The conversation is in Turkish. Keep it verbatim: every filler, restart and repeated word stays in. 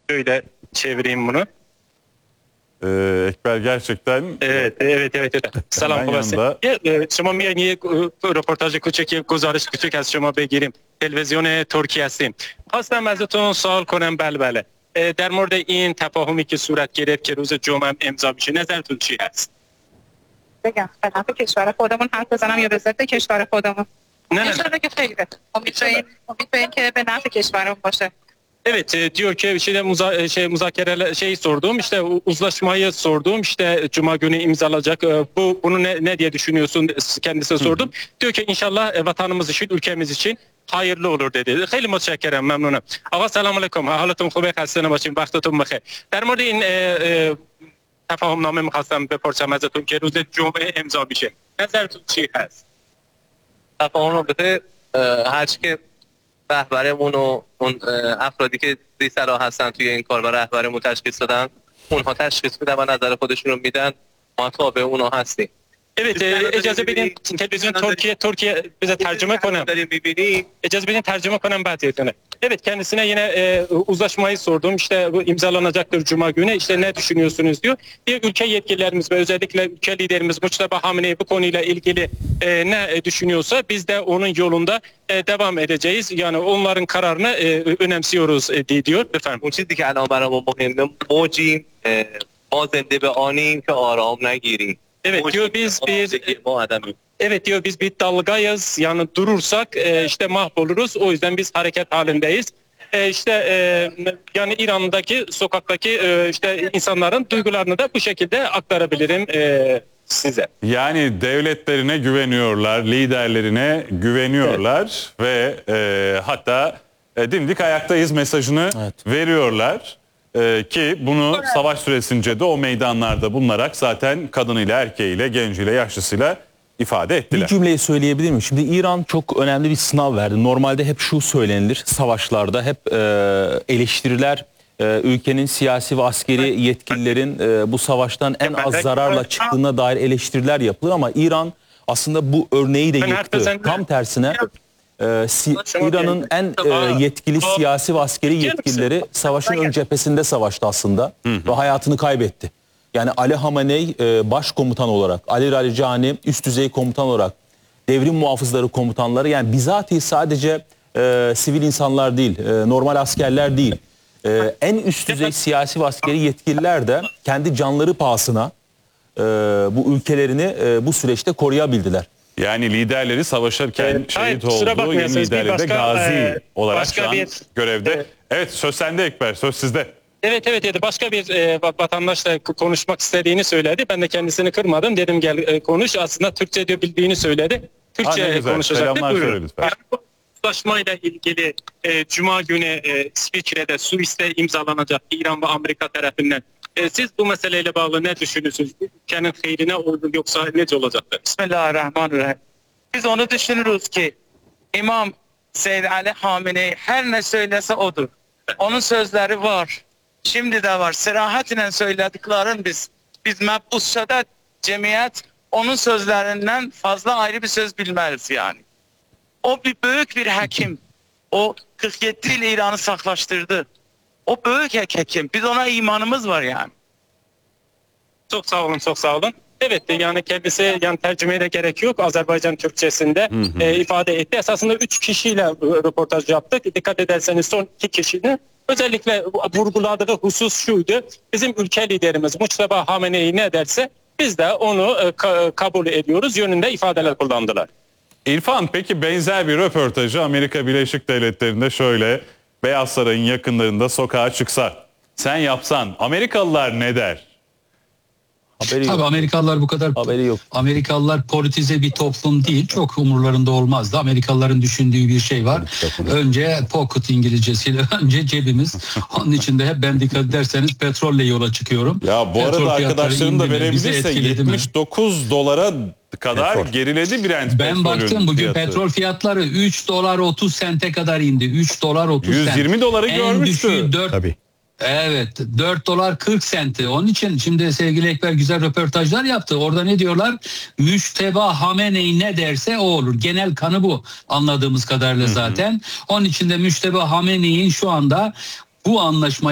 Böyle çevireyim bunu. Ee, Ekber gerçekten... Evet, evet, evet. evet. Selam yanında... شما میایین یک رپورتاج کوچکی گزارش کوچک از شما بگیریم. تلویزیون ترکیه هستیم. خواستم ازتون سوال کنم بله بله. در مورد این تفاهمی که صورت گرفت که روز جمعه هم امضا میشه نظرتون چی هست؟ بگم به نفع کشور خودمون حرف بزنم یا به ضد کشور خودمون؟ نه نه. نه که خیره. امید به این امید به این که به نفع کشورمون باشه. Evet diyor ki şeyde muza, şey müzakereler şeyi sordum işte uzlaşmayı sordum işte cuma günü imzalanacak bu bunu ne, ne diye düşünüyorsun kendisine sordum. Hı hı. Diyor ki inşallah vatanımız için ülkemiz için hayırlı olur dedi. خیلی متشکرم ممنونم. آقا سلام علیکم حالتون خوبه خسته نباشین وقتتون بخیر. در مورد این تفاهم نامه می‌خواستم بپرسم ازتون که روز جمعه امضا میشه. نظرتون چی هست؟ تفاهم رابطه هرچی که رهبرمون و اون افرادی که ذی صلاح هستن توی این کار و رهبرمون تشخیص دادن اونها تشخیص میدن و نظر خودشون رو میدن ما تابع اونها هستیم. Evet icazə bedin televizyon Türkiye Türkiye bize tercüme konum. İcazə bedin tercüme konum بعد yetkine. Evet kendisine yine e, uzlaşmayı sordum. İşte bu imzalanacaktır cuma günü. İşte ne düşünüyorsunuz diyor. Diye ülke yetkililerimiz ve özellikle ülke liderimiz Mustafa Hamenei bu konuyla ilgili e, ne düşünüyorsa biz de onun yolunda e, devam edeceğiz. Yani onların kararını e, önemsiyoruz e, diyor efendim. اون چیزی که الان برامون مهمه موجیم ما زنده به آنیم که آرام نگیریم. Evet diyor biz bir Evet diyor biz bir dalgayız yani durursak e, işte mahvoluruz o yüzden biz hareket halindeyiz. E, işte e, yani İran'daki sokaktaki e, işte insanların duygularını da bu şekilde aktarabilirim e, size. Yani devletlerine güveniyorlar, liderlerine güveniyorlar evet. ve e, hatta e, dimdik ayaktayız mesajını evet. veriyorlar. Ee, ki bunu savaş süresince de o meydanlarda bulunarak zaten kadınıyla, erkeğiyle, genciyle, yaşlısıyla ifade ettiler. Bir cümleyi söyleyebilir miyim? Şimdi İran çok önemli bir sınav verdi. Normalde hep şu söylenilir savaşlarda hep e, eleştiriler e, ülkenin siyasi ve askeri yetkililerin e, bu savaştan en az zararla çıktığına dair eleştiriler yapılır ama İran aslında bu örneği de yıktı. Tam tersine Ee, si İran'ın en e, yetkili siyasi ve askeri yetkilileri savaşın ön cephesinde savaştı aslında hı hı. ve hayatını kaybetti. Yani Ali Hamenei e, başkomutan olarak, Ali Larijani üst düzey komutan olarak, devrim muhafızları komutanları yani bizatihi sadece e, sivil insanlar değil, e, normal askerler değil. E, en üst düzey siyasi ve askeri yetkililer de kendi canları pahasına e, bu ülkelerini e, bu süreçte koruyabildiler. Yani liderleri savaşırken ee, şehit oldu, yeni liderleri de gazi e, olarak şu an bir, görevde. Evet. evet söz sende Ekber, söz sizde. Evet evet evet başka bir e, vatandaşla konuşmak istediğini söyledi. Ben de kendisini kırmadım. Dedim gel e, konuş. Aslında Türkçe diyor bildiğini söyledi. Türkçe konuşacaktı. Buyurun. Uzlaşmayla ilgili e, Cuma günü e, İsviçre'de, Suis'te imzalanacak İran ve Amerika tarafından. E, siz bu meseleyle bağlı ne düşünüyorsunuz? Ülkenin hayrine olur yoksa ne olacaktır? Bismillahirrahmanirrahim. Biz onu düşünürüz ki İmam Seyyid Ali Hamenei her ne söylese odur. Onun sözleri var. Şimdi de var. Sırahatle söylediklerin biz. Biz mebusçada cemiyet onun sözlerinden fazla ayrı bir söz bilmeliyiz yani. O bir büyük bir hakim. O kırk yedi yıl İran'ı saklaştırdı. O büyük hakim. Biz ona imanımız var yani. Çok sağ olun, çok sağ olun. Evet yani kendisi yani tercümeye de gerek yok. Azerbaycan Türkçesinde hı hı. E, ifade etti. Esasında üç kişiyle röportaj yaptık. Dikkat ederseniz son iki kişinin özellikle vurguladığı husus şuydu. Bizim ülke liderimiz Mustafa Hamenei ne derse biz de onu e, ka kabul ediyoruz yönünde ifadeler kullandılar. İrfan peki benzer bir röportajı Amerika Birleşik Devletleri'nde şöyle Beyaz Saray'ın yakınlarında sokağa çıksa sen yapsan Amerikalılar ne der? Haberi Tabii yok. Amerikalılar bu kadar Haberi yok. Amerikalılar politize bir toplum değil. Çok umurlarında olmazdı. Amerikalıların düşündüğü bir şey var. Önce pocket İngilizcesiyle önce cebimiz. Onun için de hep ben dikkat ederseniz petrolle yola çıkıyorum. Ya bu Petrol arada arkadaşlarım da verebilirse yetmiş dokuz dolara kadar petrol. geriledi Brent. Ben baktım bugün fiyatı. Petrol fiyatları üç dolar otuz sente kadar indi. üç dolar otuz sent. yüz yirmi doları en görmüştü. dört Tabii. Evet dört dolar kırk senti. Onun için şimdi sevgili Ekber güzel röportajlar yaptı. Orada ne diyorlar? Müşteba Hamenei ne derse o olur. Genel kanı bu anladığımız kadarıyla zaten. Hı hı. Onun için de Müşteba Hamenei'nin şu anda bu anlaşma